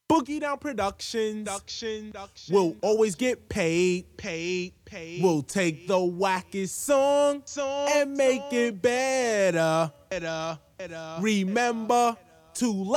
Boogie Down Productions will always get paid. We'll take the wackest song and make it better. Remember to